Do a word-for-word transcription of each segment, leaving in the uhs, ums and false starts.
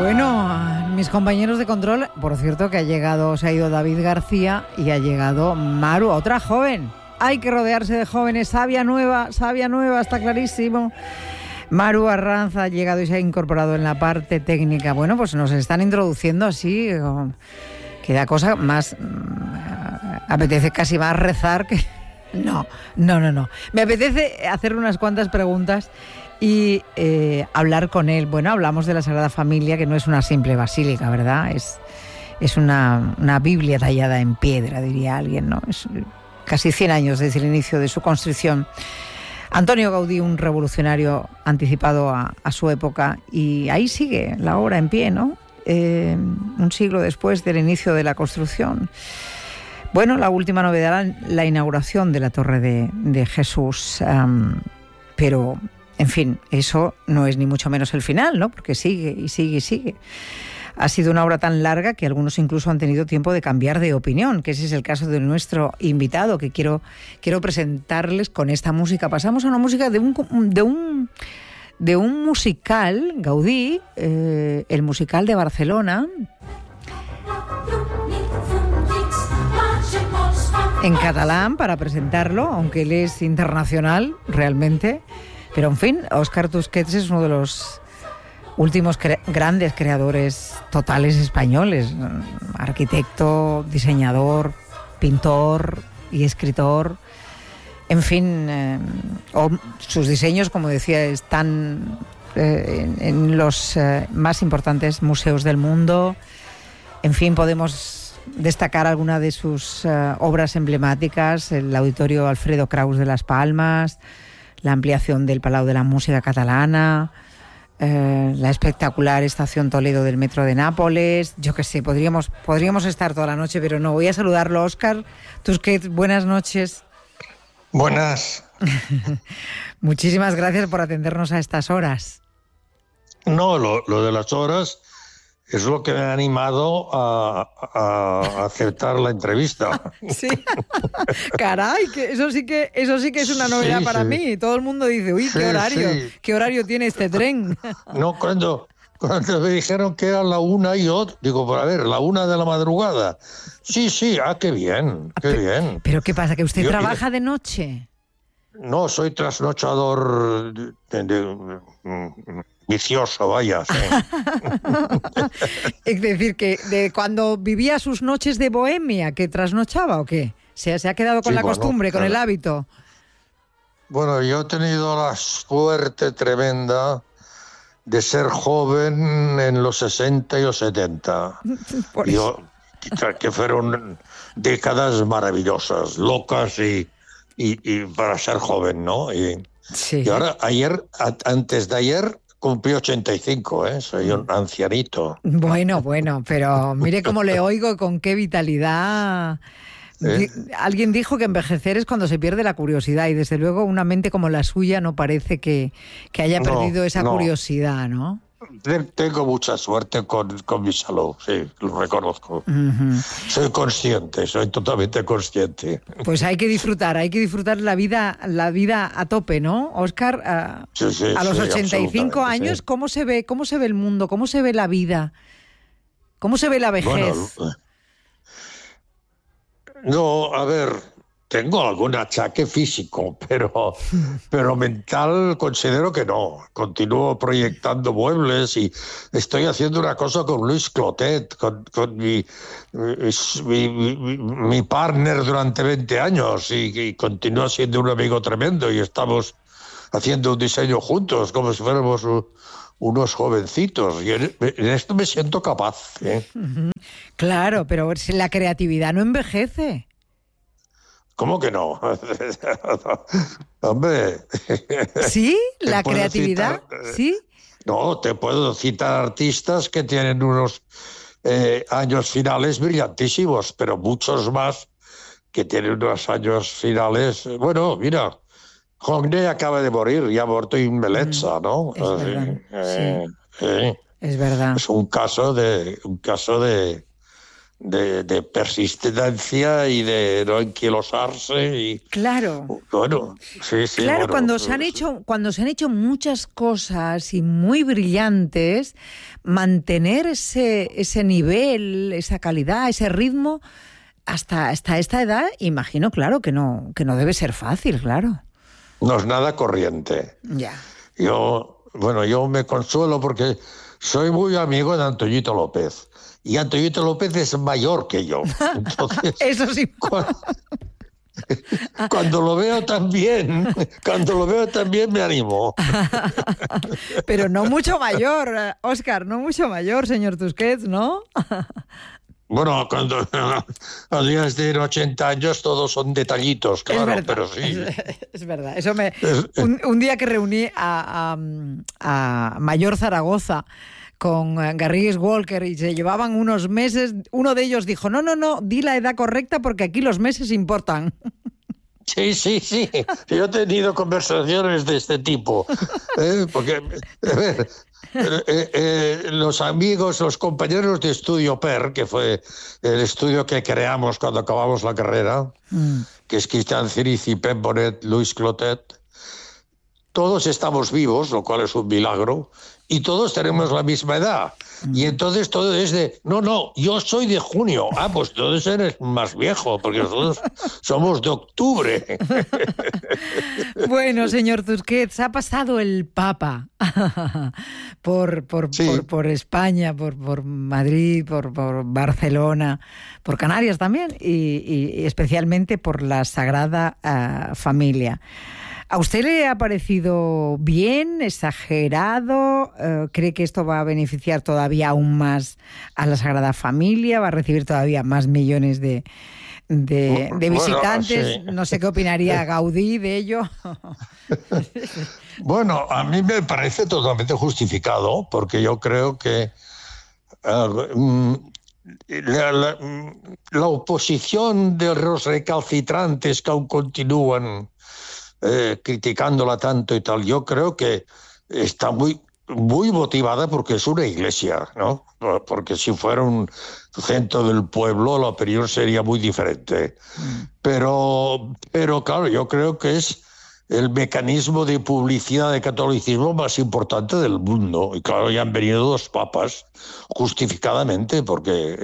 Bueno, mis compañeros de control, por cierto, que ha llegado, se ha ido David García y ha llegado Maru, otra joven. Hay que rodearse de jóvenes, sabia nueva, sabia nueva, está clarísimo. Maru Arranz ha llegado y se ha incorporado en la parte técnica. Bueno, pues nos están introduciendo así, que da cosa más, apetece casi más rezar que... No, no, no, no. Me apetece hacer unas cuantas preguntas y eh, hablar con él. Bueno, hablamos de la Sagrada Familia, que no es una simple basílica, ¿verdad? Es, es una, una Biblia tallada en piedra, diría alguien, ¿no? Es casi cien años desde el inicio de su construcción. Antonio Gaudí, un revolucionario anticipado a, a su época, y ahí sigue la obra en pie, ¿no? Eh, un siglo después del inicio de la construcción. Bueno, la última novedad, la, la inauguración de la Torre de, de Jesús, um, pero, en fin, eso no es ni mucho menos el final, ¿no? Porque sigue y sigue y sigue. Ha sido una obra tan larga que algunos incluso han tenido tiempo de cambiar de opinión, que ese es el caso de nuestro invitado, que quiero, quiero presentarles con esta música. Pasamos a una música de un, de un, de un musical, Gaudí, eh, el musical de Barcelona, en catalán, para presentarlo, aunque él es internacional realmente. Pero, en fin, Óscar Tusquets es uno de los últimos cre- grandes creadores totales españoles, arquitecto, diseñador, pintor y escritor. En fin, eh, o sus diseños, como decía, están eh, en, en los eh, más importantes museos del mundo. En fin, podemos destacar alguna de sus uh, obras emblemáticas, el Auditorio Alfredo Kraus de Las Palmas, la ampliación del Palau de la Música Catalana, eh, la espectacular Estación Toledo del Metro de Nápoles. Yo qué sé, podríamos, podríamos estar toda la noche, pero no. Voy a saludarlo, Óscar Tusquets, buenas noches. Buenas. Muchísimas gracias por atendernos a estas horas. No, lo, lo de las horas es lo que me ha animado a, a aceptar la entrevista. Sí, caray, que eso sí que eso sí que es una novedad sí, para sí. mí. Todo el mundo dice, uy, qué sí, horario, sí. qué horario tiene este tren. No, cuando, cuando me dijeron que era la una y yo digo, pues a ver, la una de la madrugada. Sí, sí, ah, qué bien, qué pero, bien. Pero ¿qué pasa? ¿Que usted yo, trabaja yo, de noche? No, soy trasnochador de, de, de, de, vicioso, vaya. Sí. Es decir, que de cuando vivía sus noches de bohemia, ¿que trasnochaba o qué? ¿Se, se ha quedado con sí, la bueno, costumbre, con claro. el hábito? Bueno, yo he tenido la suerte tremenda de ser joven en los sesenta y los setenta. Por yo, que fueron décadas maravillosas, locas y, y, y para ser joven, ¿no? Y, sí. y ahora, ayer, a, antes de ayer, cumplí ochenta y cinco, ¿eh? Soy un ancianito. Bueno, bueno, pero mire cómo le oigo, con qué vitalidad. ¿Eh? Alguien dijo que envejecer es cuando se pierde la curiosidad, y desde luego una mente como la suya no parece que, que haya perdido no, esa no. curiosidad, ¿no? Tengo mucha suerte con, con mi salud, sí, lo reconozco. Uh-huh. Soy consciente, soy totalmente consciente. Pues hay que disfrutar, hay que disfrutar la vida, la vida a tope, ¿no, Óscar? A, sí, sí, a los sí, ochenta y cinco años, sí. ¿cómo se ve, cómo se ve el mundo? ¿Cómo se ve la vida? ¿Cómo se ve la vejez? Bueno, no, a ver... Tengo algún achaque físico, pero, pero mental considero que no. Continúo proyectando muebles y estoy haciendo una cosa con Luis Clotet, con, con mi, mi, mi, mi partner durante veinte años, y, y continúa siendo un amigo tremendo, y estamos haciendo un diseño juntos como si fuéramos unos jovencitos, y en, en esto me siento capaz, ¿eh? Claro, pero la creatividad no envejece. ¿Cómo que no? Hombre. ¿Sí? ¿La creatividad? Citar, ¿Sí? No, te puedo citar artistas que tienen unos eh, años finales brillantísimos, pero muchos más que tienen unos años finales... Bueno, mira, Hogne acaba de morir, ya ha muerto en Beleza, ¿no? Es Así, verdad, eh, sí. eh, Es verdad. Es un caso de... Un caso de de, de persistencia y de no anquilosarse. Y, claro. Bueno, sí, sí. Claro, bueno, cuando se han hecho, cuando se han hecho muchas cosas y muy brillantes, mantener ese, ese nivel, esa calidad, ese ritmo, hasta, hasta esta edad, imagino, claro, que no, que no debe ser fácil, claro. No es nada corriente. Ya. Yo, bueno, yo me consuelo porque soy muy amigo de Antoñito López. Y Antoñito López es mayor que yo. Entonces, eso sí. Cuando, cuando lo veo tan bien, cuando lo veo tan bien me animo. Pero no mucho mayor, Óscar, no mucho mayor, señor Tusquets, ¿no? Bueno, cuando los días de ochenta años todos son detallitos, claro, es verdad, pero sí. Es, es verdad. Eso me, un, un día que reuní a, a, a Mayor Zaragoza con Garrigues Walker y se llevaban unos meses, uno de ellos dijo, no, no, no, di la edad correcta porque aquí los meses importan. Sí, sí, sí. Yo he tenido conversaciones de este tipo. ¿eh? Porque, a ver, eh, eh, los amigos, los compañeros de estudio P E R, que fue el estudio que creamos cuando acabamos la carrera, mm. que es Cristian Cirici, Pep Bonet, Luis Clotet, todos estamos vivos, lo cual es un milagro, y todos tenemos la misma edad. Y entonces todo es de, no, no, yo soy de junio. Ah, pues entonces eres más viejo, porque nosotros somos de octubre. Bueno, señor Tusquets, ha pasado el Papa por, por, sí. por, por España, por, por Madrid, por, por Barcelona, por Canarias también, y, y especialmente por la Sagrada uh, Familia. ¿A usted le ha parecido bien, exagerado? Uh, ¿Cree que esto va a beneficiar todavía aún más a la Sagrada Familia? ¿Va a recibir todavía más millones de, de, de visitantes? Bueno, sí. No sé qué opinaría Gaudí de ello. Bueno, a mí me parece totalmente justificado, porque yo creo que uh, la, la, la oposición de los recalcitrantes que aún continúan Eh, criticándola tanto y tal, yo creo que está muy, muy motivada porque es una iglesia, ¿no? Porque si fuera un centro del pueblo, la opinión sería muy diferente. Mm. Pero, pero claro, yo creo que es el mecanismo de publicidad de catolicismo más importante del mundo. Y claro, ya han venido dos papas, justificadamente, porque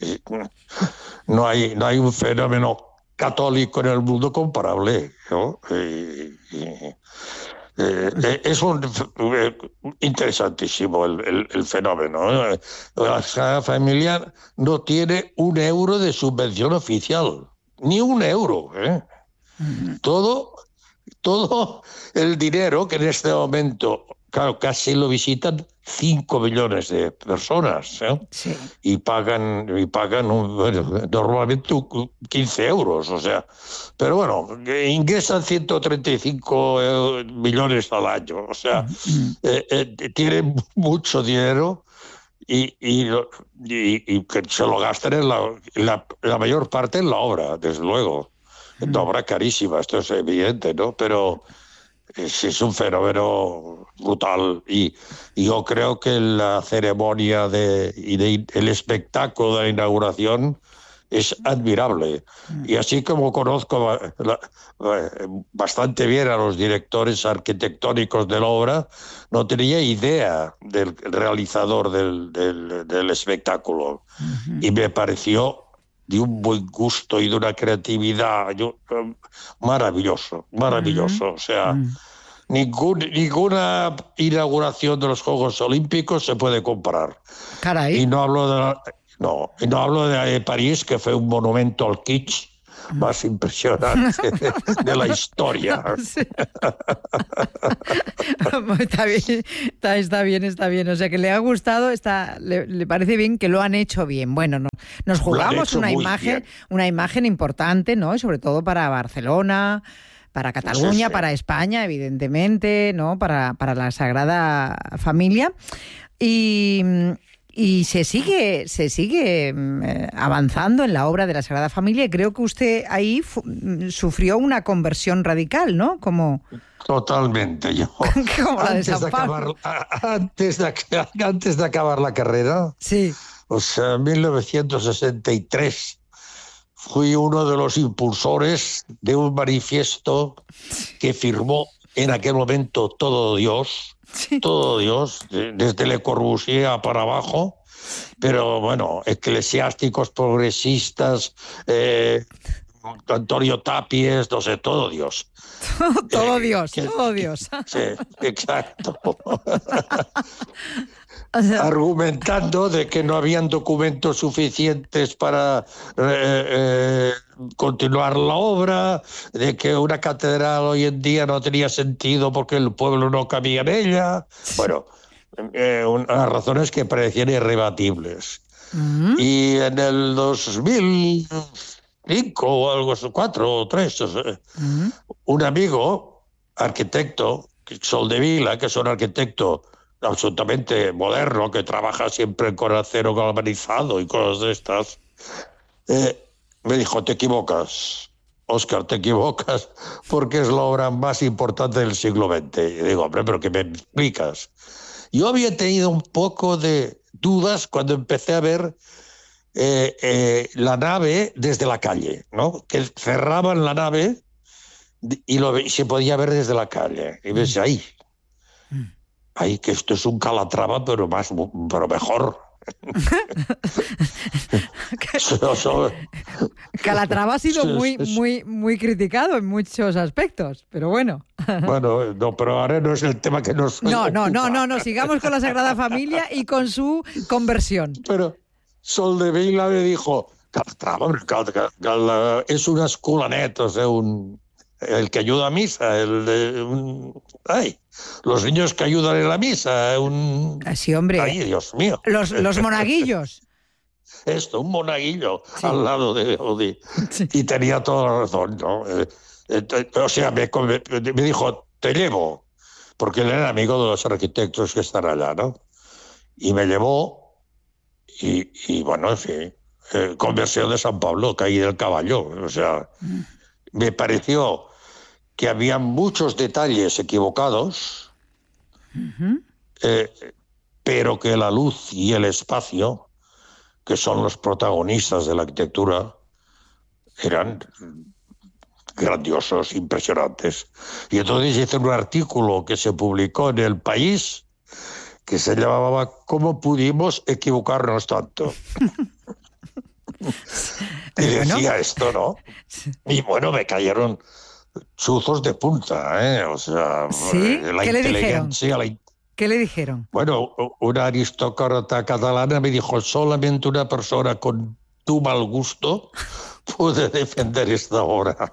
no hay, no hay un fenómeno católico en el mundo comparable, ¿no? Eh, eh, eh, es un, eh, interesantísimo el, el, el fenómeno. ¿eh? La Sagrada Familia no tiene un euro de subvención oficial, ni un euro. ¿eh? Uh-huh. Todo, todo el dinero que en este momento, claro, casi lo visitan cinco millones de personas, ¿eh? Sí. y pagan y pagan un, bueno, normalmente quince euros, o sea, pero bueno, ingresan ciento treinta y cinco millones al año, o sea, mm. eh, eh, tienen mucho dinero y, y, y, y que se lo gastan en la, la, la mayor parte en la obra, desde luego, mm. una obra carísima, esto es evidente, ¿no? Pero Es, es un fenómeno brutal y, y yo creo que la ceremonia de, y de, el espectáculo de la inauguración es admirable. Y así como conozco la, bastante bien a los directores arquitectónicos de la obra, no tenía idea del realizador del, del, del espectáculo. Uh-huh. Y me pareció de un buen gusto y de una creatividad yo, maravilloso, maravilloso. Uh-huh. O sea, uh-huh. ningún, ninguna inauguración de los Juegos Olímpicos se puede comparar. Caray. Y no hablo de la, no, y no hablo de París, que fue un monumento al kitsch más impresionante de la historia. Sí. Está bien, está, está bien, está bien. O sea, que le ha gustado, está, le, le parece bien que lo han hecho bien. Bueno, no, nos jugamos una imagen, una imagen importante, ¿no? Y sobre todo para Barcelona, para Cataluña, sí, sí. para España, evidentemente, ¿no? Para, para la Sagrada Familia. Y... Y se sigue, se sigue eh, avanzando en la obra de la Sagrada Familia y creo que usted ahí fu- sufrió una conversión radical, ¿no? Como... Totalmente. Yo, como la de antes, San de acabar, antes, de, antes de acabar la carrera, sí. O sea, en mil novecientos sesenta y tres fui uno de los impulsores de un manifiesto que firmó en aquel momento todo Dios, sí. todo Dios, desde Le Corbusier para abajo, pero bueno, eclesiásticos, progresistas, eh, Antonio Tapies, no sé, todo Dios. todo eh, Dios, que, todo Dios. Sí, exacto. O sea, argumentando de que no habían documentos suficientes para eh, eh, continuar la obra, de que una catedral hoy en día no tenía sentido porque el pueblo no cabía en ella. Bueno, eh, unas razones que parecían irrebatibles. Uh-huh. Y en el dos mil cinco o algo así, cuatro o tres, uh-huh. un amigo, arquitecto, Soldevila, que es un arquitecto absolutamente moderno, que trabaja siempre con acero galvanizado y cosas de estas, eh, me dijo, te equivocas, Óscar, te equivocas, porque es la obra más importante del siglo veinte. Y digo, hombre, ¿pero qué me explicas? Yo había tenido un poco de dudas cuando empecé a ver eh, eh, la nave desde la calle, ¿no? Que cerraban la nave y, lo, y se podía ver desde la calle. Y ves ahí, ahí que esto es un Calatrava, pero más, pero mejor. Calatrava ha sido muy, muy, muy criticado en muchos aspectos, pero bueno. Bueno, no, pero ahora no es el tema que nos. No, no, no, no, no, sigamos con la Sagrada Familia y con su conversión. Pero Soldevila me dijo, Calatrava, Calatrava es una escolanet, o sea, un. El que ayuda a misa, el de un, ay, los niños que ayudan en la misa, un, sí, hombre. Ay, Dios mío. Los, los monaguillos. Esto, un monaguillo sí. al lado de Gaudí. Sí. Y tenía toda la razón, ¿no? Eh, eh, o sea, me, me, me dijo, te llevo, porque él era amigo de los arquitectos que están allá, ¿no? Y me llevó, y, y bueno, sí, eh, conversión de San Pablo, caí del caballo, o sea, mm. me pareció que había muchos detalles equivocados, uh-huh. eh, pero que la luz y el espacio, que son los protagonistas de la arquitectura, eran grandiosos, impresionantes. Y entonces hice un artículo que se publicó en El País, que se llamaba ¿Cómo pudimos equivocarnos tanto? Y decía bueno. esto, ¿no? Y bueno, me cayeron chuzos de punta, ¿eh? O sea, ¿sí? la ¿Qué inteligencia... le dijeron? La... ¿Qué le dijeron? Bueno, una aristócrata catalana me dijo, solamente una persona con tu mal gusto puede defender esta obra.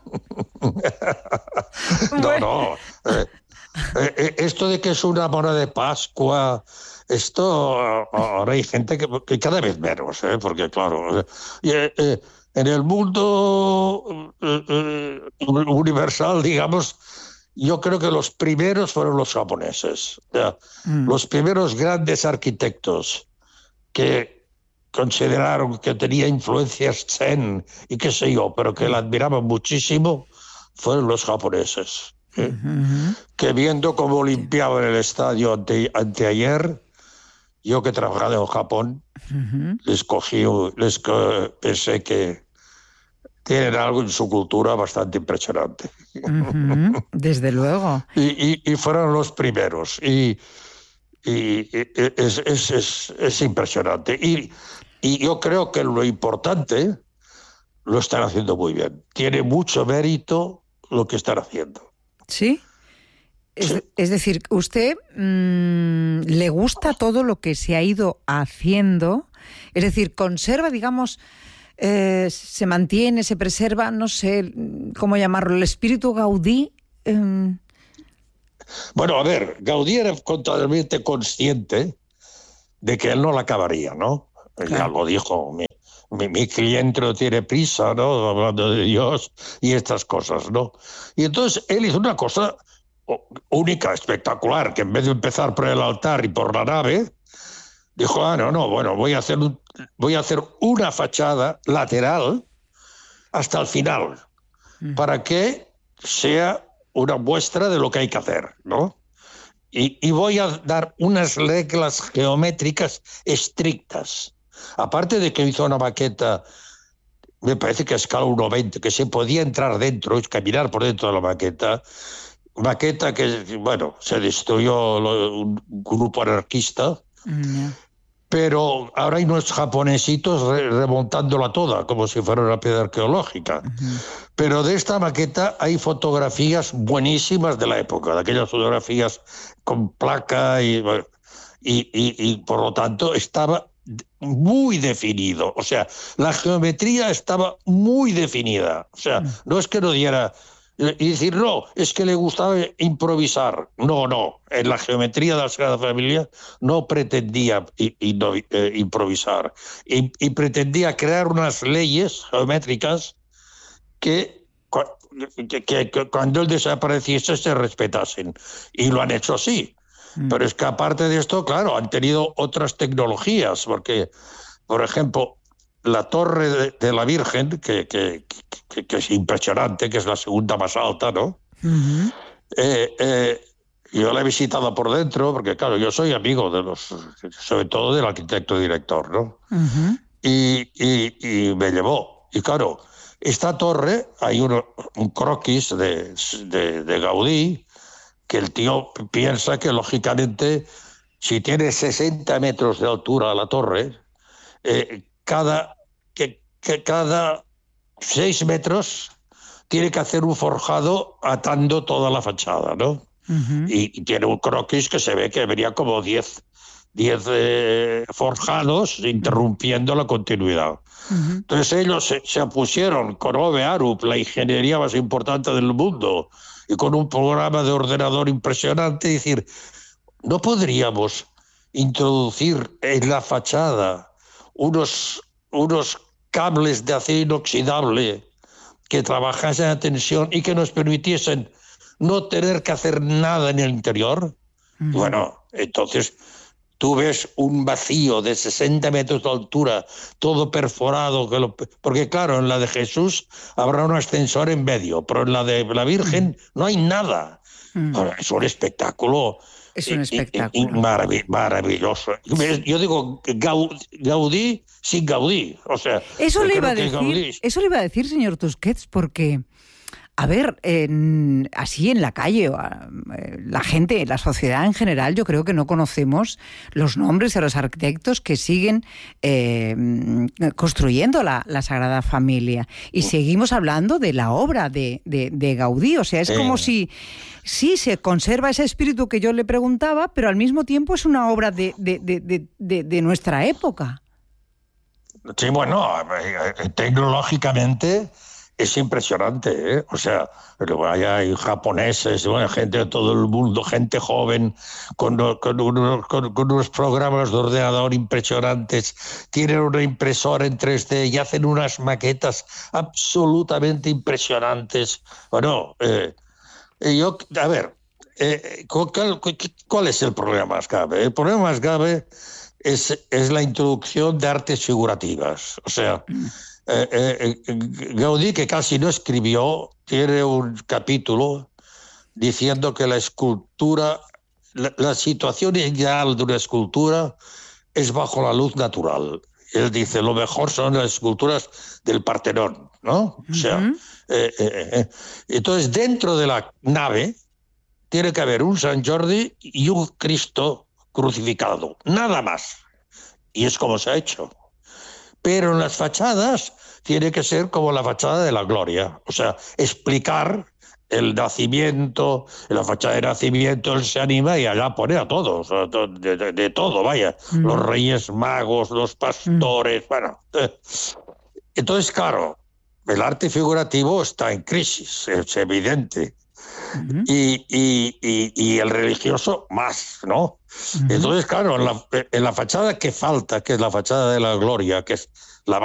no, no. Eh, eh, esto de que es una mona de Pascua, esto ahora hay gente que, que cada vez menos, ¿eh? Porque claro... Eh, eh, en el mundo eh, eh, universal, digamos, yo creo que los primeros fueron los japoneses. O sea, mm. Los primeros grandes arquitectos que consideraron que tenía influencias zen y qué sé yo, pero que la admiraban muchísimo, fueron los japoneses. ¿eh? Mm-hmm. Que viendo cómo limpiaban el estadio ante, anteayer, yo que he trabajado en Japón, mm-hmm. les cogí, les pensé que tienen algo en su cultura bastante impresionante. Uh-huh, desde luego. Y, y, y fueron los primeros. Y, y, y es, es, es, es impresionante. Y, y yo creo que lo importante lo están haciendo muy bien. Tiene mucho mérito lo que están haciendo. ¿Sí? Es, sí. es decir, ¿usted mmm, le gusta todo lo que se ha ido haciendo? Es decir, conserva, digamos... Eh, se mantiene, se preserva, no sé cómo llamarlo, el espíritu Gaudí. Eh... Bueno, a ver, Gaudí era totalmente consciente de que él no la acabaría, ¿no? Claro. Ya lo dijo, mi, mi, mi cliente no tiene prisa, ¿no? Hablando de Dios y estas cosas, ¿no? Y entonces él hizo una cosa única, espectacular, que en vez de empezar por el altar y por la nave, dijo, ah, no, no, bueno, voy a hacer un, voy a hacer una fachada lateral hasta el final, mm. para que sea una muestra de lo que hay que hacer, ¿no? Y, y voy a dar unas reglas geométricas estrictas. Aparte de que hizo una maqueta, me parece que a escala uno veinte, que se podía entrar dentro y caminar por dentro de la maqueta, maqueta que, bueno, se destruyó un grupo anarquista, mm. pero ahora hay unos japonesitos re remontándola toda, como si fuera una piedra arqueológica. Uh-huh. Pero de esta maqueta hay fotografías buenísimas de la época, de aquellas fotografías con placa y, y, y, y por lo tanto estaba muy definido. O sea, la geometría estaba muy definida. O sea, uh-huh. no es que no diera... Y decir, no, es que le gustaba improvisar. No, no. En la geometría de la Sagrada Familia no pretendía y, y no, eh, improvisar. Y, y pretendía crear unas leyes geométricas que, que, que, que cuando él desapareciese se respetasen. Y lo han hecho así. Mm. Pero es que aparte de esto, claro, han tenido otras tecnologías. Porque, por ejemplo, la torre de, de la Virgen, que, que, que, que es impresionante, que es la segunda más alta, ¿no? Uh-huh. eh, eh, yo la he visitado por dentro, porque claro, yo soy amigo de los, sobre todo del arquitecto director, ¿no? Uh-huh. y, y, y me llevó. Y claro, esta torre, hay uno, un croquis de, de, de Gaudí, que el tío piensa que lógicamente, si tiene sesenta metros de altura la torre, eh, cada que, que cada seis metros tiene que hacer un forjado atando toda la fachada, ¿no? Uh-huh. y, y tiene un croquis que se ve que venía como diez, diez eh, forjados interrumpiendo la continuidad. Uh-huh. Entonces ellos se, se opusieron con Ove Arup, la ingeniería más importante del mundo, y con un programa de ordenador impresionante, decir, ¿no podríamos introducir en la fachada unos, unos cables de acero inoxidable que trabajasen a tensión y que nos permitiesen no tener que hacer nada en el interior? Uh-huh. Bueno, entonces tú ves un vacío de sesenta metros de altura, todo perforado, que lo, porque claro, en la de Jesús habrá un ascensor en medio, pero en la de la Virgen uh-huh. no hay nada. Uh-huh. Ahora, es un espectáculo. Es un espectáculo. Y, y marav- maravilloso. Yo digo Gaudí sin Gaudí. O sea, eso le iba a decir, Gaudí... eso le iba a decir, señor Tusquets, porque, a ver, en, así en la calle, la gente, la sociedad en general, yo creo que no conocemos los nombres de los arquitectos que siguen eh, construyendo la, la Sagrada Familia. Y seguimos hablando de la obra de, de, de Gaudí. O sea, es eh. como si... Sí, se conserva ese espíritu que yo le preguntaba, pero al mismo tiempo es una obra de, de, de, de, de, de nuestra época. Sí, bueno, tecnológicamente es impresionante, ¿eh? O sea, hay japoneses, bueno, gente de todo el mundo, gente joven, con, con, unos, con, con unos programas de ordenador impresionantes, tienen una impresora en tres D y hacen unas maquetas absolutamente impresionantes. Bueno, eh, Yo, a ver, eh, ¿cuál, ¿cuál es el problema más grave? El problema más grave es, es la introducción de artes figurativas. O sea, eh, eh, Gaudí, que casi no escribió, tiene un capítulo diciendo que la escultura, la, la situación ideal de una escultura es bajo la luz natural. Él dice, lo mejor son las esculturas del Partenón, ¿no? O sea, uh-huh. eh, eh, eh. entonces dentro de la nave tiene que haber un San Jordi y un Cristo crucificado, nada más. Y es como se ha hecho. Pero en las fachadas tiene que ser como la fachada de la gloria, o sea, explicar el nacimiento, la fachada de nacimiento, él se anima y allá pone a todos, de, de, de todo, vaya, mm. los reyes magos, los pastores, mm. bueno. Entonces, claro, el arte figurativo está en crisis, es evidente, mm-hmm. y, y, y, y el religioso más, ¿no? Mm-hmm. Entonces, claro, en la, en la fachada que falta, que es la fachada de la gloria, que es la